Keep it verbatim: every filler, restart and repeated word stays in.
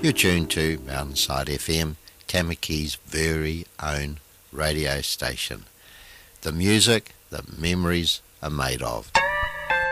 You're tuned to Mountainside F M, Tamaki's very own radio station. The music that memories are made of.